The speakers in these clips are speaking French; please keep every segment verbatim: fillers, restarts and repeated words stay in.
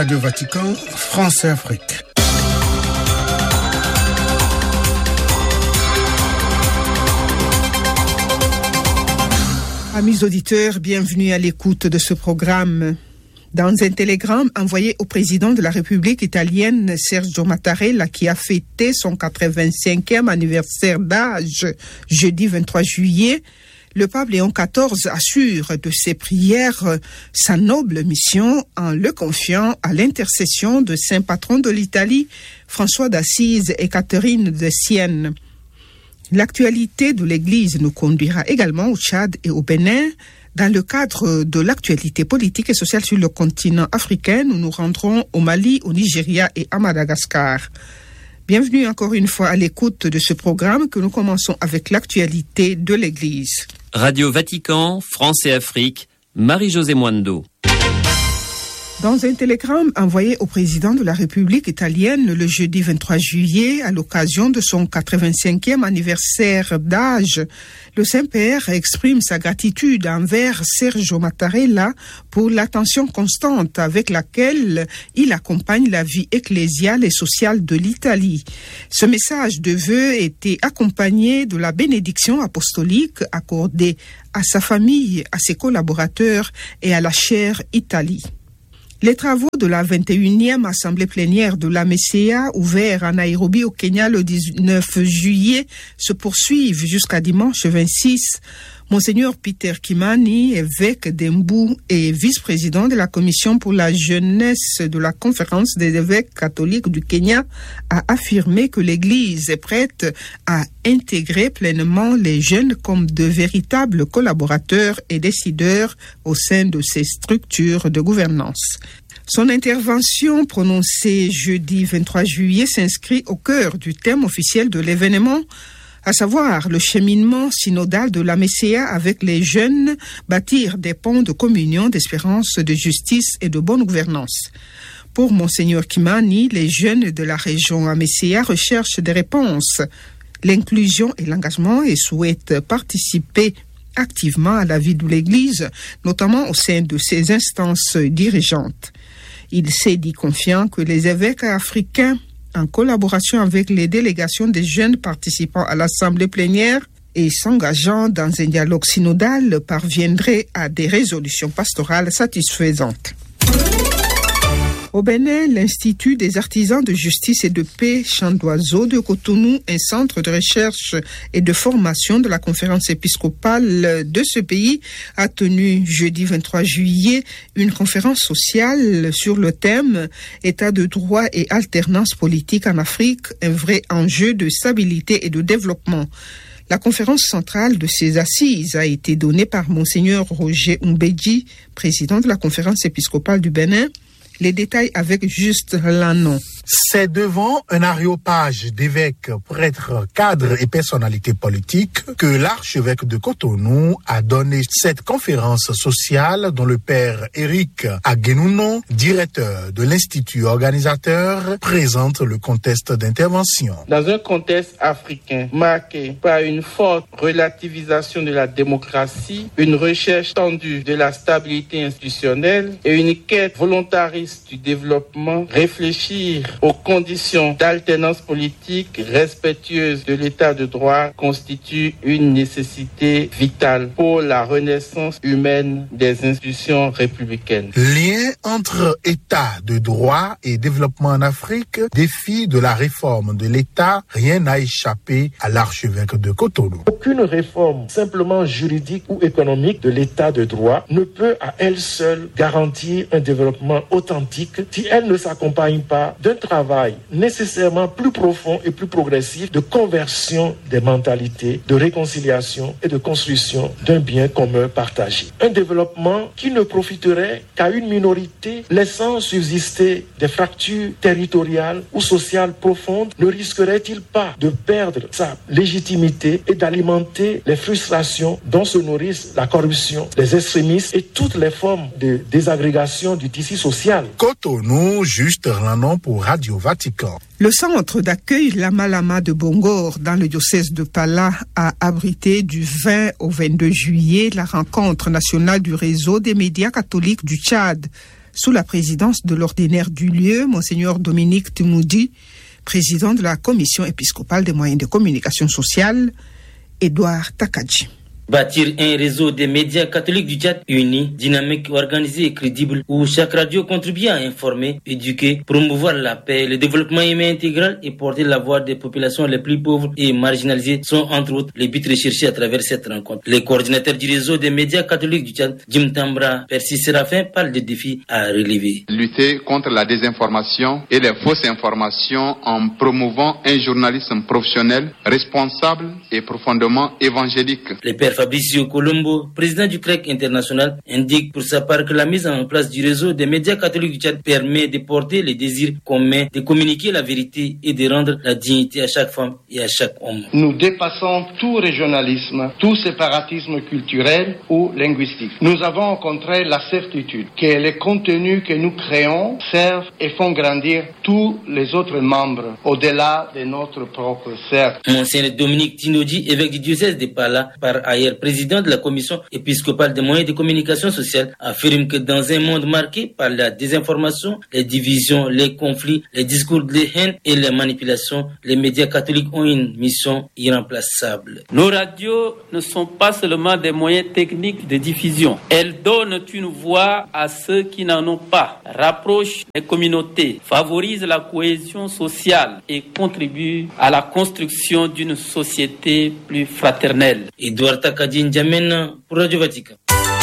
Radio Vatican, France et Afrique. Amis auditeurs, bienvenue à l'écoute de ce programme. Dans un télégramme envoyé au président de la République italienne, Sergio Mattarella, qui a fêté son quatre-vingt-cinquième anniversaire d'âge jeudi vingt-trois juillet, le pape Léon quatorze assure de ses prières sa noble mission en le confiant à l'intercession de saint patron de l'Italie, François d'Assise et Catherine de Sienne. L'actualité de l'Église nous conduira également au Tchad et au Bénin. Dans le cadre de l'actualité politique et sociale sur le continent africain, nous nous rendrons au Mali, au Nigeria et à Madagascar. Bienvenue encore une fois à l'écoute de ce programme que nous commençons avec l'actualité de l'Église. Radio Vatican, France et Afrique, Marie-Josée Mwando. Dans un télégramme envoyé au président de la République italienne le jeudi vingt-trois juillet, à l'occasion de son quatre-vingt-cinquième anniversaire d'âge, le Saint-Père exprime sa gratitude envers Sergio Mattarella pour l'attention constante avec laquelle il accompagne la vie ecclésiale et sociale de l'Italie. Ce message de vœux était accompagné de la bénédiction apostolique accordée à sa famille, à ses collaborateurs et à la chère Italie. Les travaux de la vingt et unième Assemblée plénière de l'A M C A, ouvert à Nairobi au Kenya le dix-neuf juillet, se poursuivent jusqu'à dimanche vingt-six. Monseigneur Peter Kimani, évêque d'Embu et vice-président de la Commission pour la jeunesse de la Conférence des évêques catholiques du Kenya, a affirmé que l'Église est prête à intégrer pleinement les jeunes comme de véritables collaborateurs et décideurs au sein de ces structures de gouvernance. Son intervention prononcée jeudi vingt-trois juillet s'inscrit au cœur du thème officiel de l'événement, à savoir le cheminement synodal de l'A M C A avec les jeunes, bâtir des ponts de communion, d'espérance, de justice et de bonne gouvernance. Pour Monseigneur Kimani, les jeunes de la région A M C A recherchent des réponses, l'inclusion et l'engagement et souhaitent participer activement à la vie de l'Église, notamment au sein de ses instances dirigeantes. Il s'est dit confiant que les évêques africains, en collaboration avec les délégations des jeunes participant à l'Assemblée plénière et s'engageant dans un dialogue synodal, parviendraient à des résolutions pastorales satisfaisantes. Au Bénin, l'Institut des artisans de justice et de paix Chant d'Oiseau de Cotonou, un centre de recherche et de formation de la conférence épiscopale de ce pays, a tenu jeudi vingt-trois juillet une conférence sociale sur le thème « État de droit et alternance politique en Afrique, un vrai enjeu de stabilité et de développement ». La conférence centrale de ces assises a été donnée par Monseigneur Roger Mbedji, président de la conférence épiscopale du Bénin. Les détails avec Juste Lannon. C'est devant un aréopage d'évêques, prêtres, cadres et personnalités politiques que l'archevêque de Cotonou a donné cette conférence sociale dont le père Éric Aguenounon, directeur de l'institut organisateur, présente le contexte d'intervention. Dans un contexte africain marqué par une forte relativisation de la démocratie, une recherche tendue de la stabilité institutionnelle et une quête volontariste du développement, réfléchir aux conditions d'alternance politique respectueuse de l'état de droit constitue une nécessité vitale pour la renaissance humaine des institutions républicaines. Lien entre état de droit et développement en Afrique, défi de la réforme de l'État, rien n'a échappé à l'archevêque de Cotonou. Aucune réforme simplement juridique ou économique de l'état de droit ne peut à elle seule garantir un développement authentique si elle ne s'accompagne pas d'un travail nécessairement plus profond et plus progressif de conversion des mentalités, de réconciliation et de construction d'un bien commun partagé. Un développement qui ne profiterait qu'à une minorité, laissant subsister des fractures territoriales ou sociales profondes, ne risquerait-il pas de perdre sa légitimité et d'alimenter les frustrations dont se nourrissent la corruption, les extrémistes et toutes les formes de désagrégation du tissu social? Cotonou, Juste Lannon pour Radio Vatican. Le centre d'accueil Lama Lama de Bongor dans le diocèse de Pala a abrité du vingt au vingt-deux juillet la rencontre nationale du réseau des médias catholiques du Tchad. sous la présidence de l'ordinaire du lieu, Monseigneur Dominique Timoudi, président de la Commission épiscopale des moyens de communication sociale, Edouard Takadji. Bâtir un réseau des médias catholiques du Tchad unis, dynamique, organisé et crédible, où chaque radio contribue à informer, éduquer, promouvoir la paix, le développement humain intégral et porter la voix des populations les plus pauvres et marginalisées sont entre autres les buts recherchés à travers cette rencontre. Les coordinateurs du réseau des médias catholiques du Tchad, Jim Tambra, Percy Séraphin, parlent des défis à relever. Lutter contre la désinformation et les fausses informations en promouvant un journalisme professionnel, responsable et profondément évangélique. Les pères Fabricio Colombo, président du C R E C international, indique pour sa part que la mise en place du réseau des médias catholiques du Tchad permet de porter les désirs communs, de communiquer la vérité et de rendre la dignité à chaque femme et à chaque homme. Nous dépassons tout régionalisme, tout séparatisme culturel ou linguistique. Nous avons au contraire la certitude que les contenus que nous créons servent et font grandir tous les autres membres au-delà de notre propre cercle. Monseigneur Dominique Timoudi, évêque du diocèse de Pala, par ailleurs président de la Commission épiscopale des moyens de communication sociale, affirme que dans un monde marqué par la désinformation, les divisions, les conflits, les discours de haine et les manipulations, les médias catholiques ont une mission irremplaçable. Nos radios ne sont pas seulement des moyens techniques de diffusion. Elles donnent une voix à ceux qui n'en ont pas, rapprochent les communautés, favorisent la cohésion sociale et contribuent à la construction d'une société plus fraternelle. Edouard Takadji N'Djamena pour Radio Vatican.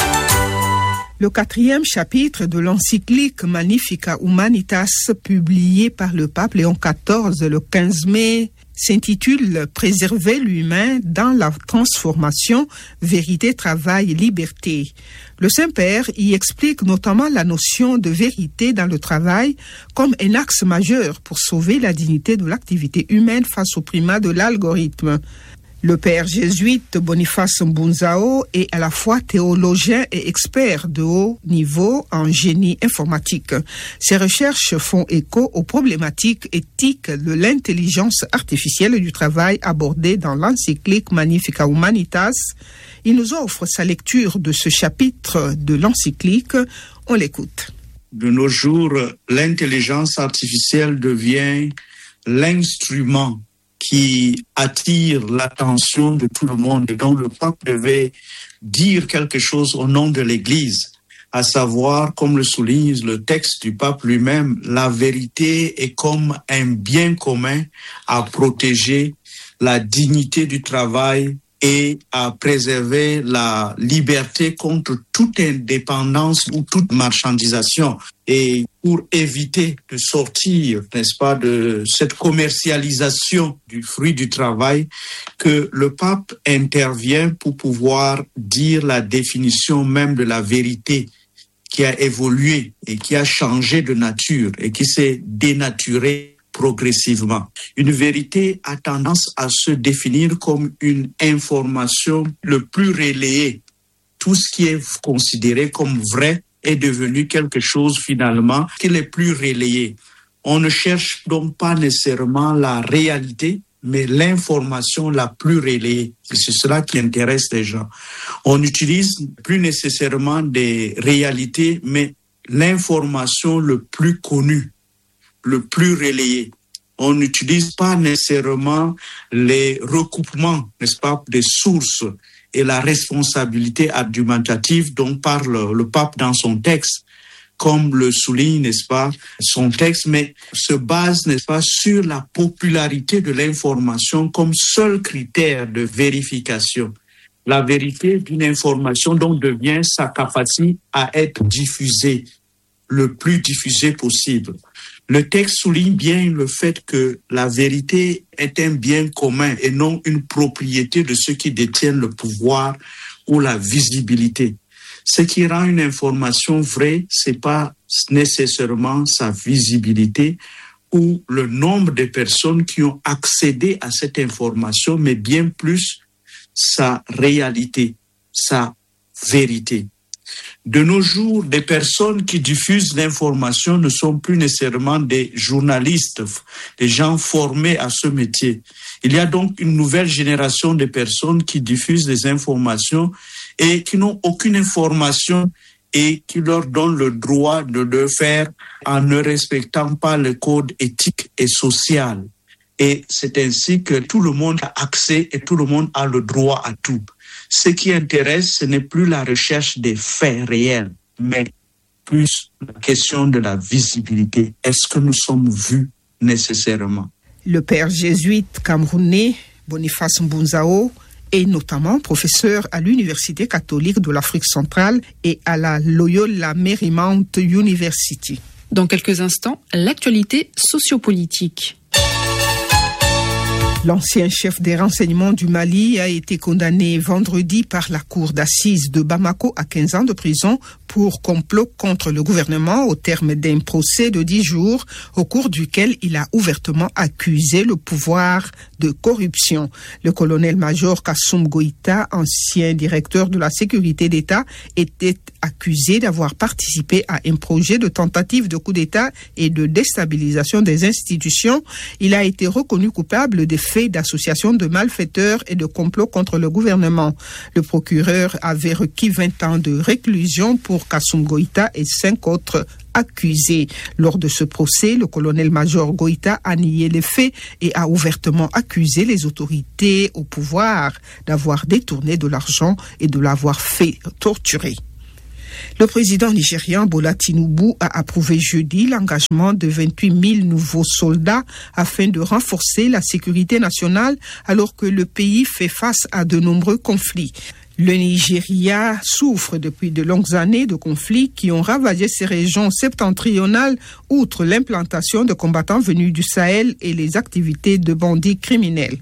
Le quatrième chapitre de l'encyclique Magnificat Humanitas, publié par le pape Léon quatorze le quinze mai, s'intitule « Préserver l'humain dans la transformation, vérité, travail, liberté ». Le Saint-Père y explique notamment la notion de vérité dans le travail comme un axe majeur pour sauver la dignité de l'activité humaine face au primat de l'algorithme. Le père jésuite Boniface Mbunzao est à la fois théologien et expert de haut niveau en génie informatique. Ses recherches font écho aux problématiques éthiques de l'intelligence artificielle et du travail abordées dans l'encyclique Magnificat Humanitas. Il nous offre sa lecture de ce chapitre de l'encyclique. On l'écoute. De nos jours, l'intelligence artificielle devient l'instrument qui attire l'attention de tout le monde et dont le pape devait dire quelque chose au nom de l'Église, à savoir, comme le souligne le texte du pape lui-même, la vérité est comme un bien commun à protéger la dignité du travail et à préserver la liberté contre toute indépendance ou toute marchandisation. Et pour éviter de sortir, n'est-ce pas, de cette commercialisation du fruit du travail, que le pape intervient pour pouvoir dire la définition même de la vérité qui a évolué et qui a changé de nature et qui s'est dénaturée progressivement. Une vérité a tendance à se définir comme une information le plus relayée. Tout ce qui est considéré comme vrai est devenu quelque chose finalement qui est plus relayé. On ne cherche donc pas nécessairement la réalité, mais l'information la plus relayée. C'est cela qui intéresse les gens. On n'utilise plus nécessairement des réalités, mais l'information le plus connue, le plus relayé. On n'utilise pas nécessairement les recoupements, n'est-ce pas, des sources et la responsabilité argumentative dont parle le pape dans son texte, comme le souligne, n'est-ce pas, son texte, mais se base, n'est-ce pas, sur la popularité de l'information comme seul critère de vérification. La vérité d'une information donc devient sa capacité à être diffusée, le plus diffusée possible. Le texte souligne bien le fait que la vérité est un bien commun et non une propriété de ceux qui détiennent le pouvoir ou la visibilité. Ce qui rend une information vraie, c'est pas nécessairement sa visibilité ou le nombre de personnes qui ont accédé à cette information, mais bien plus sa réalité, sa vérité. De nos jours, des personnes qui diffusent l'information ne sont plus nécessairement des journalistes, des gens formés à ce métier. Il y a donc une nouvelle génération de personnes qui diffusent des informations et qui n'ont aucune information et qui leur donne le droit de le faire en ne respectant pas le code éthique et social. Et c'est ainsi que tout le monde a accès et tout le monde a le droit à tout. Ce qui intéresse, ce n'est plus la recherche des faits réels, mais plus la question de la visibilité. Est-ce que nous sommes vus nécessairement? Le père jésuite camerounais Boniface Mbunzao est notamment professeur à l'Université catholique de l'Afrique centrale et à la Loyola Marymount University. Dans quelques instants, l'actualité sociopolitique. L'ancien chef des renseignements du Mali a été condamné vendredi par la cour d'assises de Bamako à quinze ans de prison pour complot contre le gouvernement au terme d'un procès de dix jours au cours duquel il a ouvertement accusé le pouvoir de corruption. Le colonel-major Kassoum Goïta, ancien directeur de la sécurité d'État, était accusé d'avoir participé à un projet de tentative de coup d'État et de déstabilisation des institutions. Il a été reconnu coupable des faits d'association de malfaiteurs et de complot contre le gouvernement. Le procureur avait requis vingt ans de réclusion pour Kassoum Goïta et cinq autres accusés. Lors de ce procès, le colonel-major Goïta a nié les faits et a ouvertement accusé les autorités au pouvoir d'avoir détourné de l'argent et de l'avoir fait torturer. Le président nigérian Bola Tinubu a approuvé jeudi l'engagement de vingt-huit mille nouveaux soldats afin de renforcer la sécurité nationale alors que le pays fait face à de nombreux conflits. Le Nigeria souffre depuis de longues années de conflits qui ont ravagé ces régions septentrionales, outre l'implantation de combattants venus du Sahel et les activités de bandits criminels.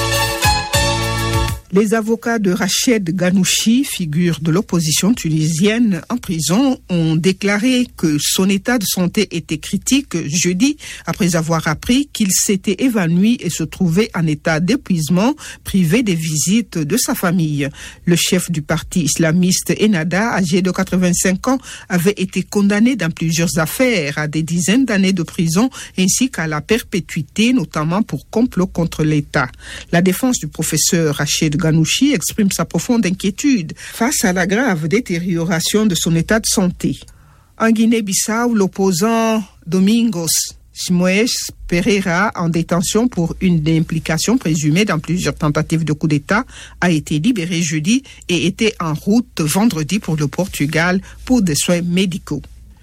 Les avocats de Rached Ghannouchi, figure de l'opposition tunisienne en prison, ont déclaré que son état de santé était critique jeudi après avoir appris qu'il s'était évanoui et se trouvait en état d'épuisement, privé des visites de sa famille. Le chef du parti islamiste Ennahda, âgé de quatre-vingt-cinq ans, avait été condamné dans plusieurs affaires à des dizaines d'années de prison ainsi qu'à la perpétuité, notamment pour complot contre l'État. La défense du professeur Rached Ghannouchi exprime sa profonde inquiétude face à la grave détérioration de son état de santé. En Guinée-Bissau, l'opposant Domingos Simoes Pereira, en détention pour une implication présumée dans plusieurs tentatives de coup d'État, a été libéré jeudi et était en route vendredi pour le Portugal pour des soins médicaux.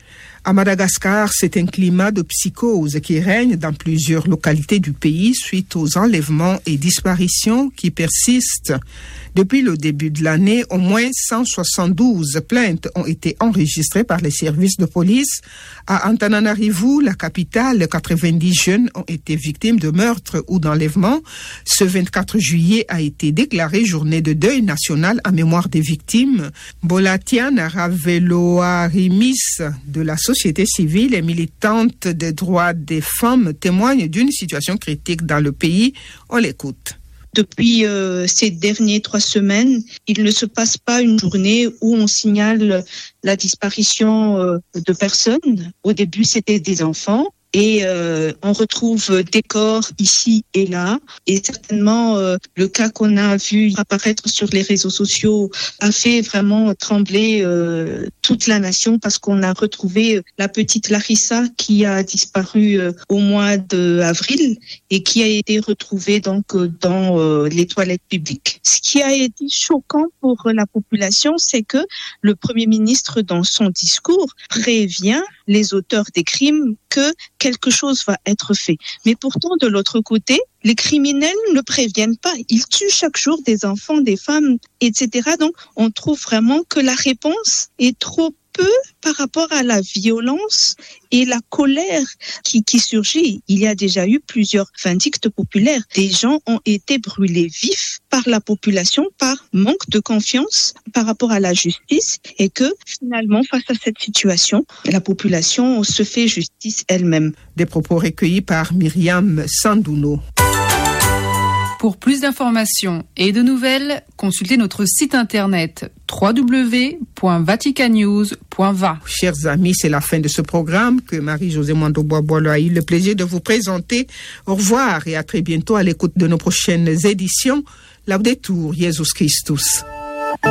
À Madagascar, c'est un climat de psychose qui règne dans plusieurs localités du pays suite aux enlèvements et disparitions qui persistent. Depuis le début de l'année, au moins cent soixante-douze plaintes ont été enregistrées par les services de police. À Antananarivo, la capitale, quatre-vingt-dix jeunes ont été victimes de meurtres ou d'enlèvements. Ce vingt-quatre juillet a été déclaré journée de deuil national en mémoire des victimes. Bolatiana Raveloarimis de la société civile et militante des droits des femmes témoigne d'une situation critique dans le pays. On l'écoute. Depuis euh, ces dernières trois semaines, il ne se passe pas une journée où on signale la disparition euh, de personnes. Au début, c'était des enfants. Et euh, on retrouve des corps ici et là. Et certainement, euh, le cas qu'on a vu apparaître sur les réseaux sociaux a fait vraiment trembler euh, toute la nation parce qu'on a retrouvé la petite Larissa qui a disparu euh, au mois d'avril et qui a été retrouvée donc euh, dans euh, les toilettes publiques. Ce qui a été choquant pour la population, c'est que le Premier ministre, dans son discours, prévient les auteurs des crimes que quelque chose va être fait. Mais pourtant, de l'autre côté, les criminels ne préviennent pas. Ils tuent chaque jour des enfants, des femmes, et cetera. Donc, on trouve vraiment que la réponse est trop peu par rapport à la violence et la colère qui, qui surgit. Il y a déjà eu plusieurs vindictes populaires. Des gens ont été brûlés vifs par la population par manque de confiance par rapport à la justice et que finalement, face à cette situation, la population se fait justice elle-même. Des propos recueillis par Myriam Sandouno. Pour plus d'informations et de nouvelles, consultez notre site internet w w w point vatican news point v a. Chers amis, c'est la fin de ce programme que Marie-Josée Mwando-Bois-Boilo a eu le plaisir de vous présenter. Au revoir et à très bientôt à l'écoute de nos prochaines éditions. Laudetur Jesus Christus.